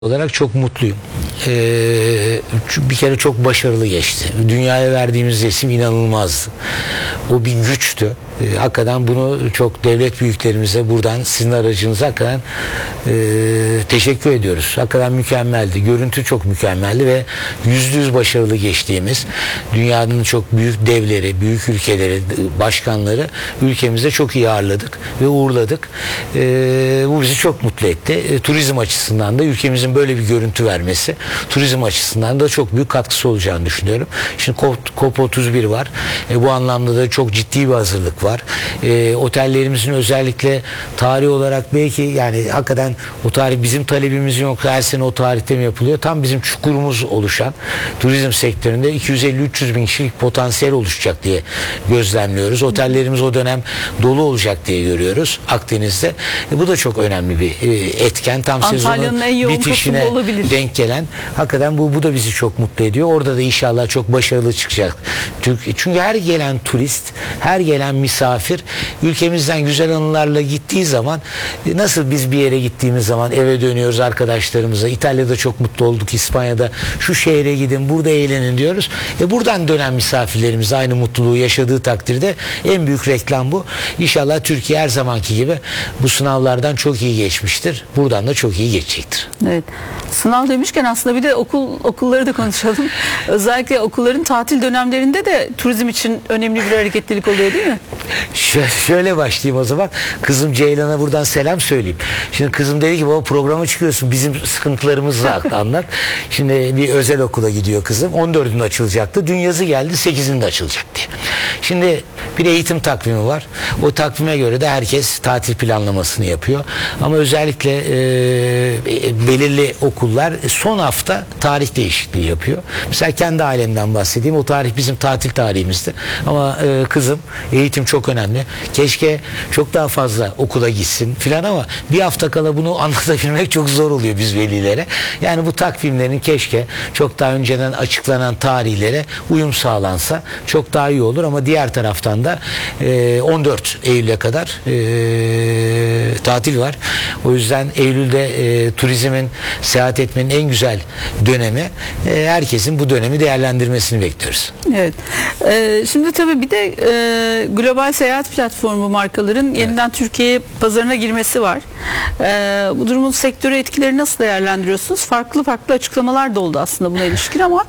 olarak çok mutluyum. Bir kere çok başarılı geçti. Dünyaya verdiğimiz resim inanılmazdı. O bir güçtü. Hakikaten bunu çok devlet büyüklerimize buradan sizin aracınıza hakikaten teşekkür ediyoruz. Hakikaten mükemmeldi. Görüntü çok mükemmeldi ve %100 başarılı geçtiğimiz dünyanın çok büyük devleri, büyük ülkeleri, başkanları ülkemizde çok iyi ağırladık ve uğurladık. Bu bizi çok mutlu etti. Turizm açısından da ülkemizin böyle bir görüntü vermesi turizm açısından da çok büyük katkısı olacağını düşünüyorum. Şimdi COP31 var. Bu anlamda da çok ciddi bir hazırlık var. Otellerimizin özellikle tarih olarak belki yani hakikaten o tarih bizim talebimizin yok. Her sene o tarihte mi yapılıyor? Tam bizim çukurumuz oluşan turizm sektöründe 250-300 bin kişilik potansiyel oluşacak diye gözlemliyoruz. Otellerimiz o dönem dolu olacak diye görüyoruz Akdeniz'de. Bu da çok önemli bir etken. Tam sezonun bitişine denk gelen. Hakikaten bu da bizi çok mutlu ediyor. Orada da inşallah çok başarılı çıkacak. Çünkü her gelen turist, her gelen misafir ülkemizden güzel anılarla gittiği zaman nasıl biz bir yere gittiğimiz zaman eve dönüyoruz arkadaşlarımıza. İtalya'da çok mutlu olduk. İspanya'da şu şehre gidin, burada eğlenin diyoruz. Buradan dönen misafirlerimiz aynı mutluluğu yaşadığı takdirde en büyük reklam bu. İnşallah Türkiye her zamanki gibi bu sınavlardan çok iyi geçmiştir. Buradan da çok iyi geçecektir. Evet. Sınav demişken aslında bir de okulları da konuşalım. Özellikle okulların tatil dönemlerinde de turizm için önemli bir hareketlilik oluyor değil mi? Şöyle başlayayım o zaman. Kızım Ceylan'a buradan selam söyleyeyim. Şimdi kızım dedi ki baba programa çıkıyorsun bizim sıkıntılarımızla anlat. Şimdi bir özel okula gidiyor kızım. 14'ünde açılacaktı. Dün yazı geldi 8'inde açılacak diye. Şimdi bir eğitim takvimi var. O takvime göre de herkes tatil planlamasını yapıyor. Ama özellikle belirli okullar son hafta tarih değişikliği yapıyor. Mesela kendi ailemden bahsedeyim. O tarih bizim tatil tarihimizdi. Ama kızım eğitim çok önemli. Keşke çok daha fazla okula gitsin filan ama bir hafta kala bunu anlatabilmek çok zor oluyor biz velilere. Yani bu takvimlerin keşke çok daha önceden açıklanan tarihlere uyum sağlansa çok daha iyi olur ama diğer taraftan da 14 Eylül'e kadar tatil var. O yüzden Eylül'de turizmin, seyahat etmenin en güzel dönemi. Herkesin bu dönemi değerlendirmesini bekliyoruz. Evet. Şimdi tabii bir de global seyahat platformu markaların yeniden Türkiye pazarına girmesi var. Bu durumun sektöre etkileri nasıl değerlendiriyorsunuz? Farklı açıklamalar da oldu aslında buna ilişkin ama.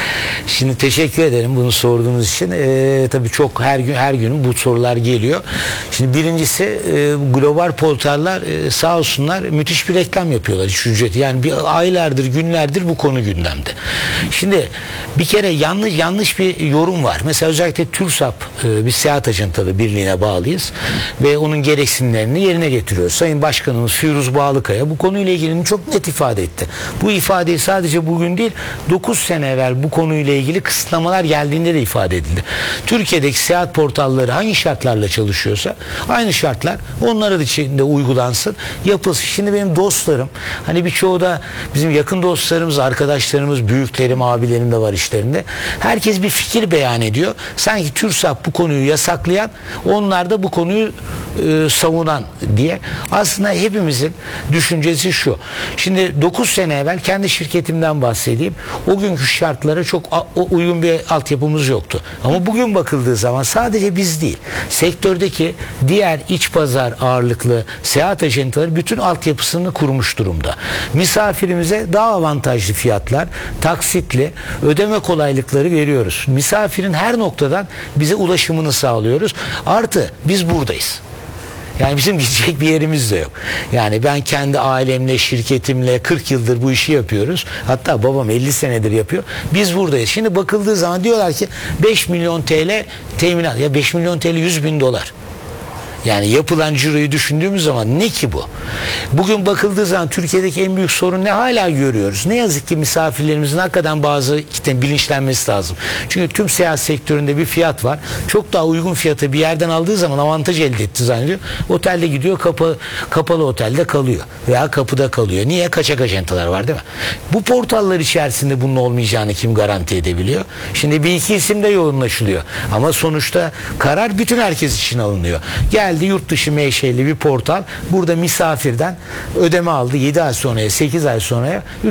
Şimdi teşekkür ederim bunu sorduğunuz için. Tabii çok her gün bu sorular geliyor. Şimdi birincisi global portallar sağ olsunlar müthiş bir reklam yapıyorlar hiç ücreti. Yani bir aylardır günlerdir bu konu gündemde. Şimdi bir kere yanlış bir yorum var. Mesela özellikle TÜRSAP biz seyahat ajantaları birliğine bağlıyız ve onun gereksinimlerini yerine getiriyoruz. Sayın Başkanımız Firuz Bağlıkaya bu konuyla ilgili çok net ifade etti. Bu ifadeyi sadece bugün değil 9 sene evvel bu konuyla ilgili kısıtlamalar geldiğinde de ifade edildi. Türkiye'deki seyahat portalları hangi şartlarla çalışıyorsa aynı şartlar onlara da içinde uygulansın, yapılsın. Şimdi benim dostlarım hani birçoğu da bizim yakın dostlarımız, arkadaşlarımız, büyüklerim, abilerim de var işlerinde. Herkes bir fikir beyan ediyor. Sanki TÜRSAP bu konuyu yasaklayan, onlar da bu konuyu savunan diye. Aslında hepimizin düşüncesi şu. Şimdi 9 sene evvel kendi şirketimden bahsedeyim. O günkü şartlara çok uygun bir altyapımız yoktu. Ama bugün bakıldığı zaman sadece biz değil, sektördeki diğer iç pazar ağırlıklı seyahat ajantaları bütün altyapısını kurmuş durumda. Misafirimize daha avantajlı fiyatlar, taksitli ödeme kolaylıkları veriyoruz. Misafirin her noktadan bize ulaşımını sağlıyoruz. Artı biz buradayız. Yani bizim gidecek bir yerimiz de yok. Yani ben kendi ailemle, şirketimle 40 yıldır bu işi yapıyoruz. Hatta babam 50 senedir yapıyor. Biz buradayız. Şimdi bakıldığı zaman diyorlar ki 5 milyon TL teminat. Ya 5 milyon TL 100 bin dolar. Yani yapılan ciroyu düşündüğümüz zaman ne ki bu? Bugün bakıldığı zaman Türkiye'deki en büyük sorun ne hala görüyoruz. Ne yazık ki misafirlerimizin hakikaten bazı bilinçlenmesi lazım. Çünkü tüm seyahat sektöründe bir fiyat var. Çok daha uygun fiyatı bir yerden aldığı zaman avantaj elde etti zannediyor. Otelde gidiyor kapalı otelde kalıyor. Veya kapıda kalıyor. Niye? Kaçak ajantalar var değil mi? Bu portallar içerisinde bunun olmayacağını kim garanti edebiliyor? Şimdi bir iki isim de yoğunlaşılıyor. Ama sonuçta karar bütün herkes için alınıyor. Gel Geldi yurt dışı menşeli bir portal. Burada misafirden ödeme aldı 7 ay sonraya, 8 ay sonraya.